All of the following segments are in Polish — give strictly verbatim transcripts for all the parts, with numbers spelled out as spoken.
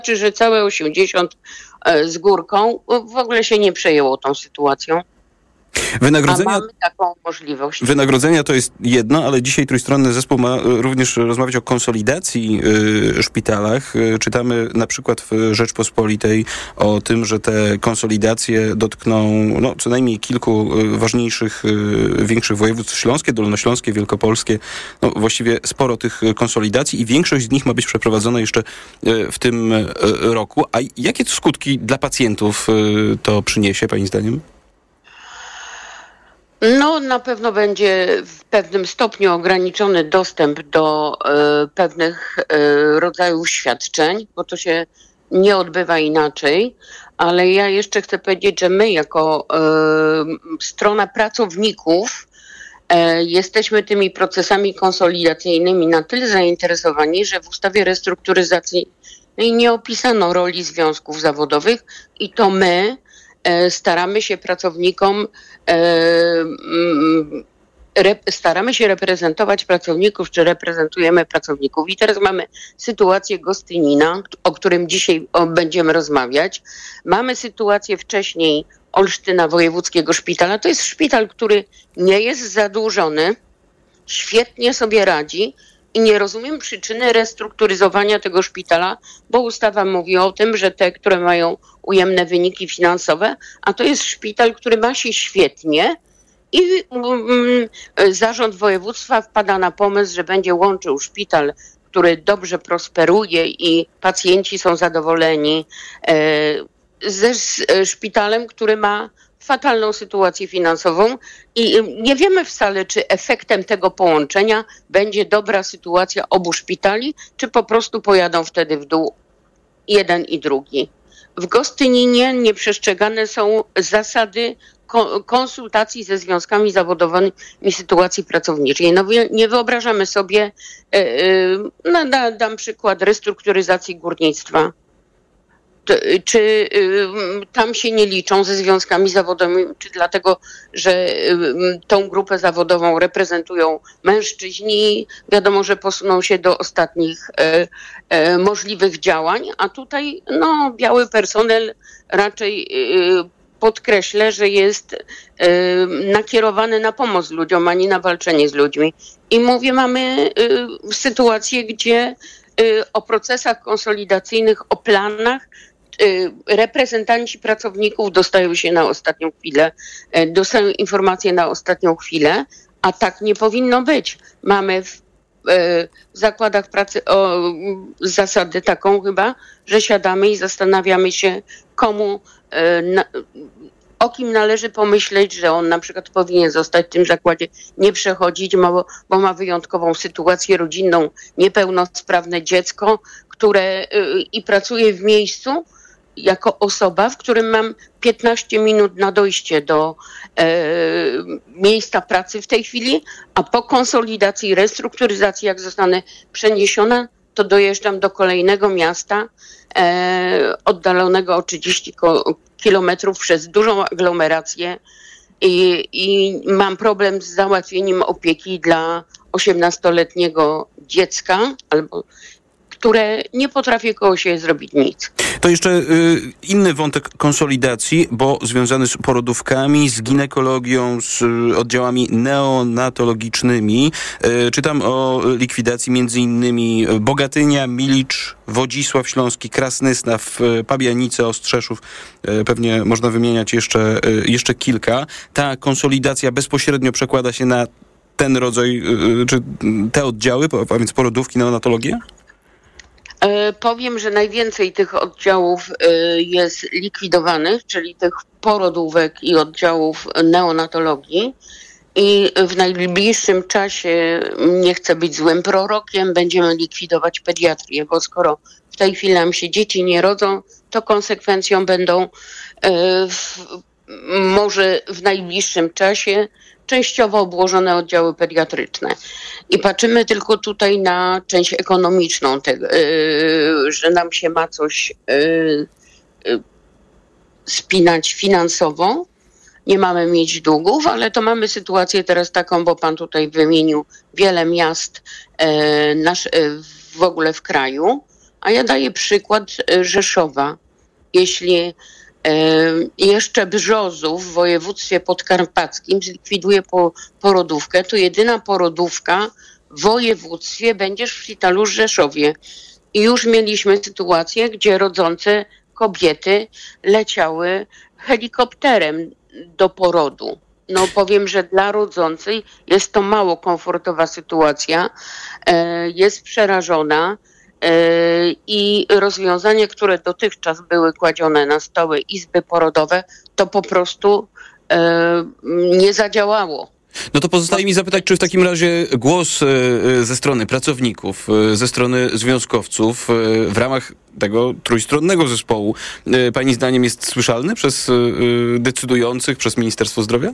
Znaczy, że całe osiemdziesiąt z górką w ogóle się nie przejęło tą sytuacją. Wynagrodzenia, A mamy taką możliwość. Wynagrodzenia to jest jedno, ale dzisiaj Trójstronny Zespół ma również rozmawiać o konsolidacji w szpitalach. Czytamy na przykład w Rzeczpospolitej o tym, że te konsolidacje dotkną no, co najmniej kilku ważniejszych, większych województw: śląskie, dolnośląskie, wielkopolskie. No, właściwie sporo tych konsolidacji i większość z nich ma być przeprowadzona jeszcze w tym roku. A jakie skutki dla pacjentów to przyniesie, pani zdaniem? No, na pewno będzie w pewnym stopniu ograniczony dostęp do e, pewnych e, rodzajów świadczeń, bo to się nie odbywa inaczej, ale ja jeszcze chcę powiedzieć, że my jako e, strona pracowników e, jesteśmy tymi procesami konsolidacyjnymi na tyle zainteresowani, że w ustawie restrukturyzacji nie opisano roli związków zawodowych i to my staramy się pracownikom, staramy się reprezentować pracowników, czy reprezentujemy pracowników. I teraz mamy sytuację Gostynina, o którym dzisiaj będziemy rozmawiać. Mamy sytuację wcześniej Olsztyna Wojewódzkiego Szpitala. To jest szpital, który nie jest zadłużony, świetnie sobie radzi. I nie rozumiem przyczyny restrukturyzowania tego szpitala, bo ustawa mówi o tym, że te, które mają ujemne wyniki finansowe, a to jest szpital, który ma się świetnie i um, zarząd województwa wpada na pomysł, że będzie łączył szpital, który dobrze prosperuje i pacjenci są zadowoleni, e, ze szpitalem, który ma fatalną sytuację finansową i nie wiemy wcale, czy efektem tego połączenia będzie dobra sytuacja obu szpitali, czy po prostu pojadą wtedy w dół jeden i drugi. W Gostyninie nieprzestrzegane są zasady konsultacji ze związkami zawodowymi sytuacji pracowniczej. No, nie wyobrażamy sobie, no, dam przykład restrukturyzacji górnictwa. Czy y, tam się nie liczą ze związkami zawodowymi, czy dlatego, że y, tą grupę zawodową reprezentują mężczyźni, wiadomo, że posuną się do ostatnich y, y, możliwych działań, a tutaj no, biały personel raczej y, podkreślę, że jest y, nakierowany na pomoc ludziom, a nie na walczenie z ludźmi. I mówię, mamy y, sytuację, gdzie y, o procesach konsolidacyjnych, o planach reprezentanci pracowników dostają się na ostatnią chwilę, dostają informacje na ostatnią chwilę, a tak nie powinno być. Mamy w, w zakładach pracy o, zasadę taką chyba, że siadamy i zastanawiamy się, komu, na, o kim należy pomyśleć, że on na przykład powinien zostać w tym zakładzie, nie przechodzić, bo, bo ma wyjątkową sytuację rodzinną, niepełnosprawne dziecko, które i pracuje w miejscu, jako osoba, w którym mam piętnaście minut na dojście do e, miejsca pracy w tej chwili, a po konsolidacji i restrukturyzacji, jak zostanę przeniesiona, to dojeżdżam do kolejnego miasta e, oddalonego o trzydzieści kilometrów przez dużą aglomerację i, i mam problem z załatwieniem opieki dla osiemnastoletniego dziecka albo które nie potrafi koło siebie zrobić nic. To jeszcze y, inny wątek konsolidacji, bo związany z porodówkami, z ginekologią, z y, oddziałami neonatologicznymi. Y, czytam o likwidacji między innymi Bogatynia, Milicz, Wodzisław Śląski, Krasnystaw, y, Pabianice, Ostrzeszów. Y, pewnie można wymieniać jeszcze, y, jeszcze kilka. Ta konsolidacja bezpośrednio przekłada się na ten rodzaj, y, czy te oddziały, a więc porodówki, neonatologię? Powiem, że najwięcej tych oddziałów jest likwidowanych, czyli tych porodówek i oddziałów neonatologii. I w najbliższym czasie, nie chcę być złym prorokiem, będziemy likwidować pediatrię, bo skoro w tej chwili nam się dzieci nie rodzą, to konsekwencją będą w, może w najbliższym czasie częściowo obłożone oddziały pediatryczne. I patrzymy tylko tutaj na część ekonomiczną tego, yy, że nam się ma coś yy, yy, spinać finansowo. Nie mamy mieć długów, ale to mamy sytuację teraz taką, bo pan tutaj wymienił wiele miast yy, nasz, yy, w ogóle w kraju. A ja daję przykład Rzeszowa. Jeśli jeszcze Brzozów w województwie podkarpackim zlikwiduje po, porodówkę, to jedyna porodówka w województwie będzie w szpitalu w Rzeszowie. I już mieliśmy sytuację, gdzie rodzące kobiety leciały helikopterem do porodu. No powiem, że dla rodzącej jest to mało komfortowa sytuacja, jest przerażona. I rozwiązania, które dotychczas były kładzione na stoły izby porodowe, to po prostu e, nie zadziałało. No to pozostaje mi zapytać, czy w takim razie głos ze strony pracowników, ze strony związkowców w ramach tego trójstronnego zespołu pani zdaniem jest słyszalny przez decydujących, przez Ministerstwo Zdrowia?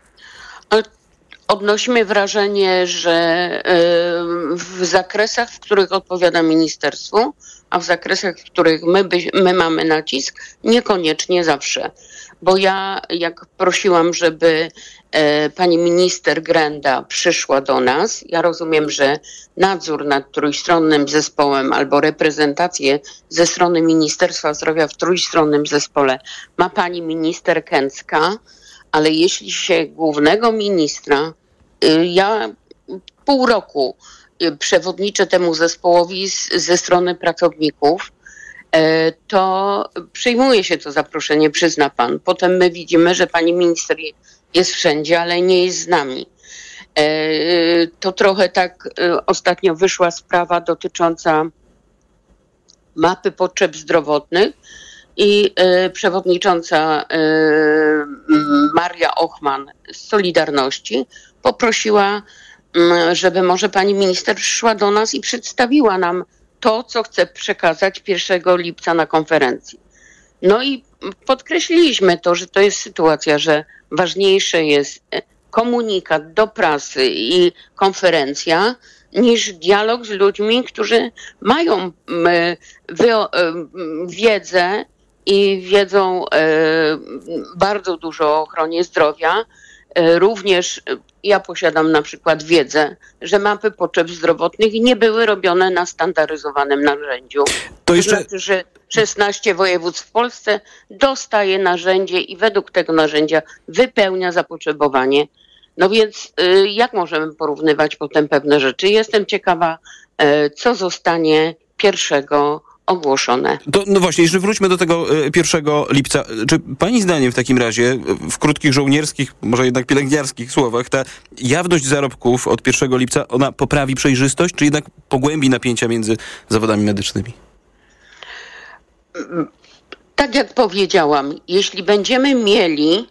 Odnosimy wrażenie, że w zakresach, w których odpowiada ministerstwu, a w zakresach, w których my, by, my mamy nacisk, niekoniecznie zawsze. Bo ja, jak prosiłam, żeby pani minister Grenda przyszła do nas, ja rozumiem, że nadzór nad trójstronnym zespołem albo reprezentację ze strony Ministerstwa Zdrowia w trójstronnym zespole ma pani minister Kęcka, ale jeśli się głównego ministra, ja pół roku przewodniczę temu zespołowi z, ze strony pracowników, to przyjmuje się to zaproszenie, przyzna pan. Potem my widzimy, że pani minister jest wszędzie, ale nie jest z nami. To trochę tak ostatnio wyszła sprawa dotycząca mapy potrzeb zdrowotnych i przewodnicząca Maria Ochman z Solidarności poprosiła, żeby może pani minister przyszła do nas i przedstawiła nam to, co chce przekazać pierwszego lipca na konferencji. No i podkreśliliśmy to, że to jest sytuacja, że ważniejsze jest komunikat do prasy i konferencja niż dialog z ludźmi, którzy mają wiedzę i wiedzą bardzo dużo o ochronie zdrowia. Również ja posiadam na przykład wiedzę, że mapy potrzeb zdrowotnych nie były robione na standaryzowanym narzędziu. To jeszcze... znaczy, że szesnaście województw w Polsce dostaje narzędzie i według tego narzędzia wypełnia zapotrzebowanie. No więc y, jak możemy porównywać potem pewne rzeczy? Jestem ciekawa, y, co zostanie pierwszego ogłoszone. To, no właśnie, jeszcze wróćmy do tego y, pierwszego lipca. Czy pani zdaniem w takim razie, w krótkich żołnierskich, może jednak pielęgniarskich słowach, ta jawność zarobków od pierwszego lipca, ona poprawi przejrzystość, czy jednak pogłębi napięcia między zawodami medycznymi? Tak jak powiedziałam, jeśli będziemy mieli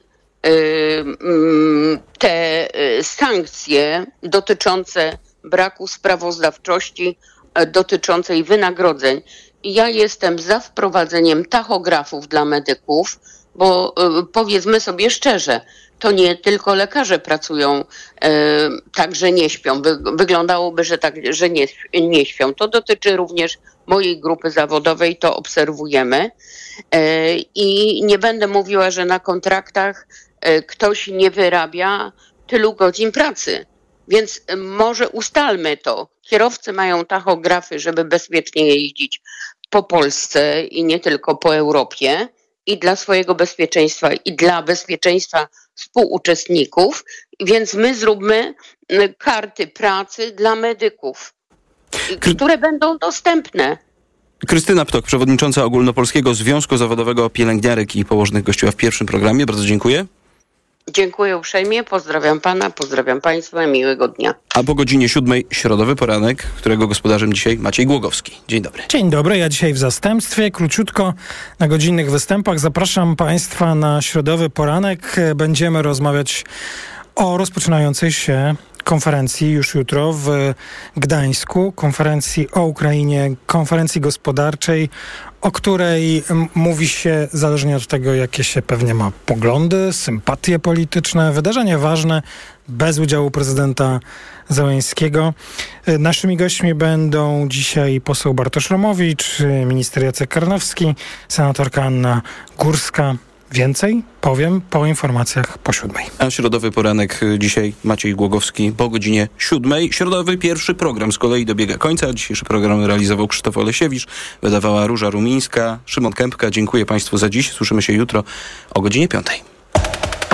te sankcje dotyczące braku sprawozdawczości, dotyczącej wynagrodzeń. Ja jestem za wprowadzeniem tachografów dla medyków, bo powiedzmy sobie szczerze, to nie tylko lekarze pracują tak, że nie śpią. Wyglądałoby, że tak, że nie, nie śpią. To dotyczy również mojej grupy zawodowej, to obserwujemy. I nie będę mówiła, że na kontraktach ktoś nie wyrabia tylu godzin pracy. Więc może ustalmy to. Kierowcy mają tachografy, żeby bezpiecznie jeździć po Polsce i nie tylko po Europie. I dla swojego bezpieczeństwa, i dla bezpieczeństwa współuczestników. Więc my zróbmy karty pracy dla medyków, które będą dostępne. Krystyna Ptok, przewodnicząca Ogólnopolskiego Związku Zawodowego Pielęgniarek i Położnych, gościła w pierwszym programie. Bardzo dziękuję. Dziękuję uprzejmie, pozdrawiam pana, pozdrawiam państwa, miłego dnia. A po godzinie siódmej środowy poranek, którego gospodarzem dzisiaj Maciej Głogowski. Dzień dobry. Dzień dobry, ja dzisiaj w zastępstwie, króciutko na godzinnych występach. Zapraszam państwa na środowy poranek. Będziemy rozmawiać o rozpoczynającej się konferencji już jutro w Gdańsku, konferencji o Ukrainie, konferencji gospodarczej, o której mówi się, zależnie od tego, jakie się pewnie ma poglądy, sympatie polityczne, wydarzenie ważne, bez udziału prezydenta Zełenskiego. Naszymi gośćmi będą dzisiaj poseł Bartosz Romowicz, minister Jacek Karnowski, senatorka Anna Górska. Więcej powiem po informacjach po siódmej. A środowy poranek dzisiaj Maciej Głogowski po godzinie siódmej. Środowy pierwszy program z kolei dobiega końca. Dzisiejszy program realizował Krzysztof Olesiewicz, wydawała Róża Rumińska, Szymon Kępka. Dziękuję Państwu za dziś. Słyszymy się jutro o godzinie piątej.